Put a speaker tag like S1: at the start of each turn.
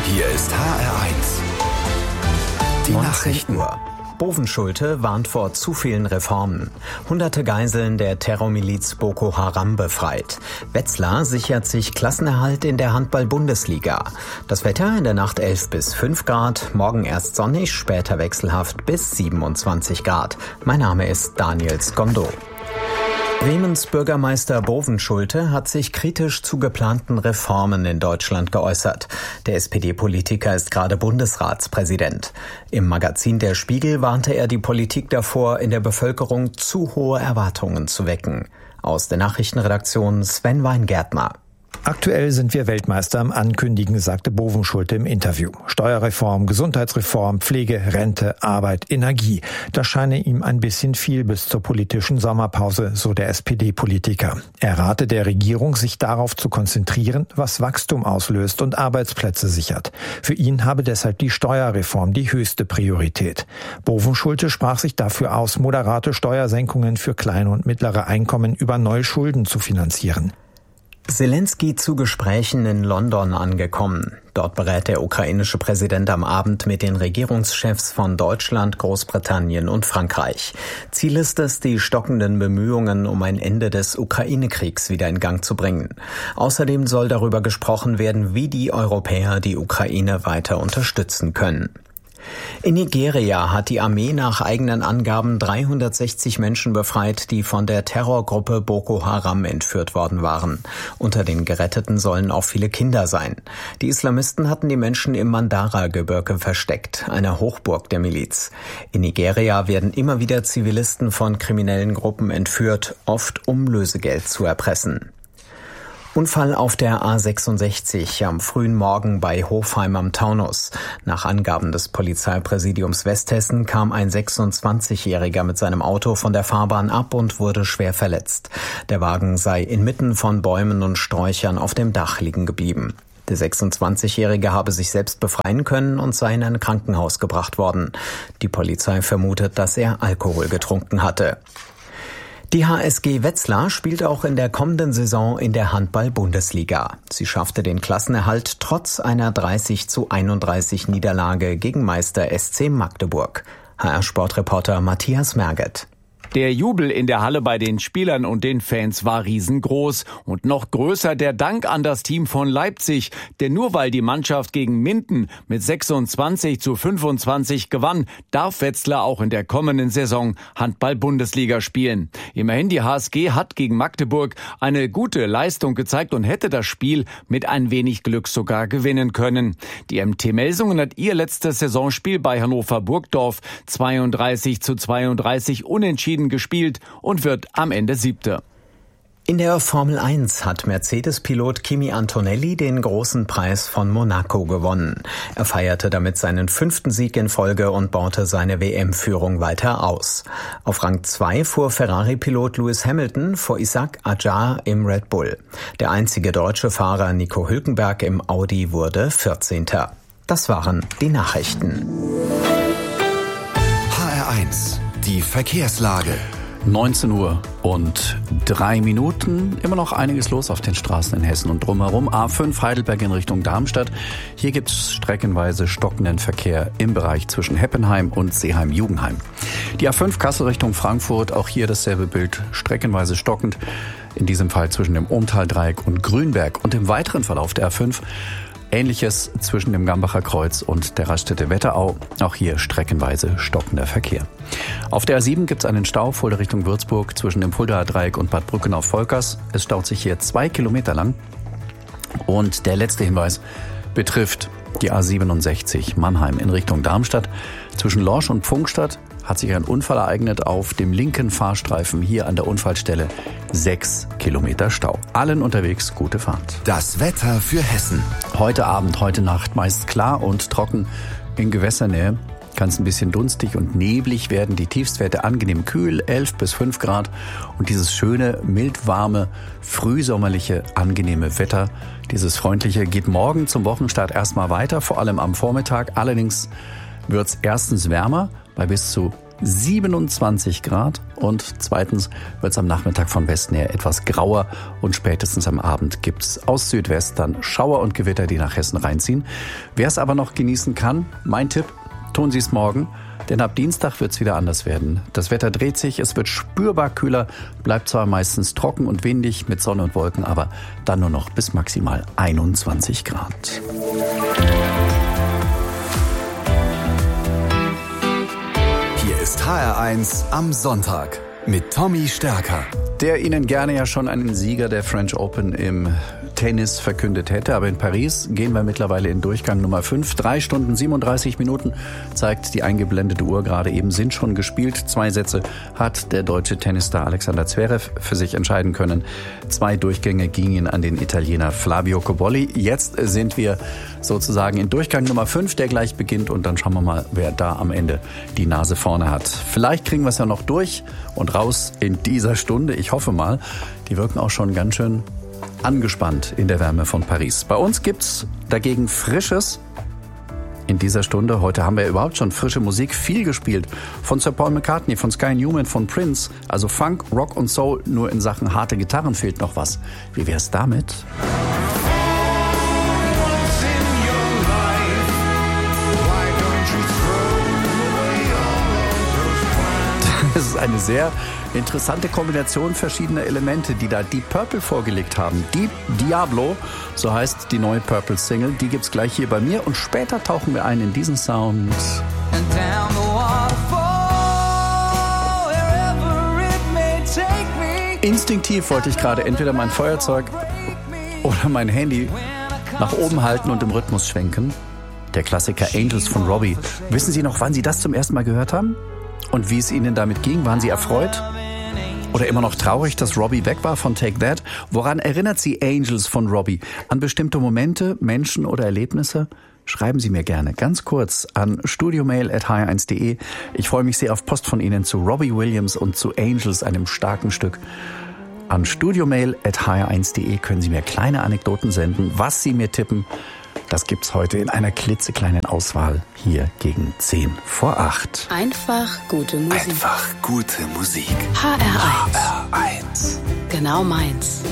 S1: Hier ist HR1. Die Nachrichten.
S2: Bovenschulte warnt vor zu vielen Reformen. Hunderte Geiseln der Terrormiliz Boko Haram befreit. Wetzlar sichert sich Klassenerhalt in der Handball-Bundesliga. Das Wetter in der Nacht 11 bis 5 Grad, morgen erst sonnig, später wechselhaft bis 27 Grad. Mein Name ist Daniel Skondo. Bremens Bürgermeister Bovenschulte hat sich kritisch zu geplanten Reformen in Deutschland geäußert. Der SPD-Politiker ist gerade Bundesratspräsident. Im Magazin Der Spiegel warnte er die Politik davor, in der Bevölkerung zu hohe Erwartungen zu wecken. Aus der Nachrichtenredaktion Sven Weingärtner.
S3: Aktuell sind wir Weltmeister am Ankündigen, sagte Bovenschulte im Interview. Steuerreform, Gesundheitsreform, Pflege, Rente, Arbeit, Energie. Das scheine ihm ein bisschen viel bis zur politischen Sommerpause, so der SPD-Politiker. Er rate der Regierung, sich darauf zu konzentrieren, was Wachstum auslöst und Arbeitsplätze sichert. Für ihn habe deshalb die Steuerreform die höchste Priorität. Bovenschulte sprach sich dafür aus, moderate Steuersenkungen für kleine und mittlere Einkommen über neue Schulden zu finanzieren.
S2: Zelensky zu Gesprächen in London angekommen. Dort berät der ukrainische Präsident am Abend mit den Regierungschefs von Deutschland, Großbritannien und Frankreich. Ziel ist es, die stockenden Bemühungen um ein Ende des Ukraine-Kriegs wieder in Gang zu bringen. Außerdem soll darüber gesprochen werden, wie die Europäer die Ukraine weiter unterstützen können. In Nigeria hat die Armee nach eigenen Angaben 360 Menschen befreit, die von der Terrorgruppe Boko Haram entführt worden waren. Unter den Geretteten sollen auch viele Kinder sein. Die Islamisten hatten die Menschen im Mandara-Gebirge versteckt, einer Hochburg der Miliz. In Nigeria werden immer wieder Zivilisten von kriminellen Gruppen entführt, oft um Lösegeld zu erpressen. Unfall auf der A66 am frühen Morgen bei Hofheim am Taunus. Nach Angaben des Polizeipräsidiums Westhessen kam ein 26-Jähriger mit seinem Auto von der Fahrbahn ab und wurde schwer verletzt. Der Wagen sei inmitten von Bäumen und Sträuchern auf dem Dach liegen geblieben. Der 26-Jährige habe sich selbst befreien können und sei in ein Krankenhaus gebracht worden. Die Polizei vermutet, dass er Alkohol getrunken hatte. Die HSG Wetzlar spielt auch in der kommenden Saison in der Handball-Bundesliga. Sie schaffte den Klassenerhalt trotz einer 30:31 Niederlage gegen Meister SC Magdeburg. HR-Sportreporter Matthias Merget.
S4: Der Jubel in der Halle bei den Spielern und den Fans war riesengroß. Und noch größer der Dank an das Team von Leipzig. Denn nur weil die Mannschaft gegen Minden mit 26:25 gewann, darf Wetzlar auch in der kommenden Saison Handball-Bundesliga spielen. Immerhin, die HSG hat gegen Magdeburg eine gute Leistung gezeigt und hätte das Spiel mit ein wenig Glück sogar gewinnen können. Die MT Melsungen hat ihr letztes Saisonspiel bei Hannover Burgdorf 32:32 unentschieden gespielt und wird am Ende Siebter.
S2: In der Formel 1 hat Mercedes-Pilot Kimi Antonelli den großen Preis von Monaco gewonnen. Er feierte damit seinen 5. Sieg in Folge und baute seine WM-Führung weiter aus. Auf Rang 2 fuhr Ferrari-Pilot Lewis Hamilton vor Isaac Adjar im Red Bull. Der einzige deutsche Fahrer Nico Hülkenberg im Audi wurde 14. Das waren die Nachrichten.
S1: HR1, die Verkehrslage.
S5: 19 Uhr und 3 Minuten. Immer noch einiges los auf den Straßen in Hessen und drumherum. A5 Heidelberg in Richtung Darmstadt. Hier gibt es streckenweise stockenden Verkehr im Bereich zwischen Heppenheim und Seeheim-Jugendheim. Die A5 Kassel Richtung Frankfurt. Auch hier dasselbe Bild, streckenweise stockend. In diesem Fall zwischen dem Ohntal-Dreieck und Grünberg. Und im weiteren Verlauf der A5 Ähnliches zwischen dem Gambacher Kreuz und der Raststätte Wetterau. Auch hier streckenweise stockender Verkehr. Auf der A7 gibt es einen Stau Fulda Richtung Würzburg zwischen dem Fuldaer Dreieck und Bad Brückenau-Volkers. Es staut sich hier 2 Kilometer lang. Und der letzte Hinweis betrifft die A67 Mannheim in Richtung Darmstadt. Zwischen Lorsch und Pfungstadt hat sich ein Unfall ereignet auf dem linken Fahrstreifen hier an der Unfallstelle. 6 Kilometer Stau. Allen unterwegs gute Fahrt.
S1: Das Wetter für Hessen.
S5: Heute Abend, heute Nacht meist klar und trocken. In Gewässernähe kann es ein bisschen dunstig und neblig werden. Die Tiefstwerte angenehm kühl, 11 bis 5 Grad. Und dieses schöne, mildwarme, frühsommerliche, angenehme Wetter, dieses freundliche, geht morgen zum Wochenstart erstmal weiter, vor allem am Vormittag. Allerdings wird es erstens wärmer bei bis zu 27 Grad. Und zweitens wird es am Nachmittag von Westen her etwas grauer und spätestens am Abend gibt es aus Südwest dann Schauer und Gewitter, die nach Hessen reinziehen. Wer es aber noch genießen kann, mein Tipp, tun Sie es morgen. Denn ab Dienstag wird es wieder anders werden. Das Wetter dreht sich, es wird spürbar kühler, bleibt zwar meistens trocken und windig mit Sonne und Wolken, aber dann nur noch bis maximal 21 Grad.
S1: Hier ist HR1 am Sonntag mit Tommy Stärker.
S5: Der Ihnen gerne ja schon einen Sieger der French Open im Tennis verkündet hätte. Aber in Paris gehen wir mittlerweile in Durchgang Nummer 5. 3 Stunden 37 Minuten zeigt die eingeblendete Uhr gerade eben, sind schon gespielt. 2 Sätze hat der deutsche Tennisstar Alexander Zverev für sich entscheiden können. 2 Durchgänge gingen an den Italiener Flavio Cobolli. Jetzt sind wir sozusagen in Durchgang Nummer 5, der gleich beginnt. Und dann schauen wir mal, wer da am Ende die Nase vorne hat. Vielleicht kriegen wir es ja noch durch und raus in dieser Stunde. Ich hoffe mal. Die wirken auch schon ganz schön angespannt in der Wärme von Paris. Bei uns gibt's dagegen Frisches in dieser Stunde. Heute haben wir überhaupt schon frische Musik, viel gespielt. Von Sir Paul McCartney, von Sky Newman, von Prince. Also Funk, Rock und Soul, nur in Sachen harte Gitarren fehlt noch was. Wie wär's damit? Das ist eine sehr interessante Kombination verschiedener Elemente, die da Deep Purple vorgelegt haben. Deep Diablo, so heißt die neue Purple-Single. Die gibt's gleich hier bei mir und später tauchen wir ein in diesen Sound. Instinktiv wollte ich gerade entweder mein Feuerzeug oder mein Handy nach oben halten und im Rhythmus schwenken. Der Klassiker Angels von Robbie. Wissen Sie noch, wann Sie das zum ersten Mal gehört haben? Und wie es Ihnen damit ging? Waren Sie erfreut? Oder immer noch traurig, dass Robbie weg war von Take That? Woran erinnert Sie Angels von Robbie? An bestimmte Momente, Menschen oder Erlebnisse? Schreiben Sie mir gerne ganz kurz an studiomail@hr1.de. Ich freue mich sehr auf Post von Ihnen zu Robbie Williams und zu Angels, einem starken Stück. An studiomail@hr1.de können Sie mir kleine Anekdoten senden, was Sie mir tippen. Das gibt's heute in einer klitzekleinen Auswahl hier gegen 10 vor 8.
S6: Einfach gute Musik.
S1: Einfach gute Musik.
S6: HR1.
S1: HR1.
S6: Genau meins.